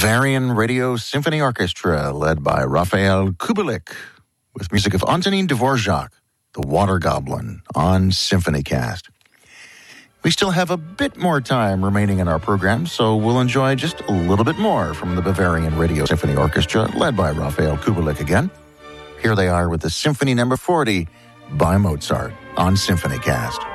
Bavarian Radio Symphony Orchestra, led by Raphael Kubelik, with music of Antonin Dvorak, the Water Goblin, on SymphonyCast. We still have a bit more time remaining in our program, so we'll enjoy just a little bit more from the Bavarian Radio Symphony Orchestra, led by Raphael Kubelik again. Here they are with the Symphony No. 40 by Mozart on SymphonyCast.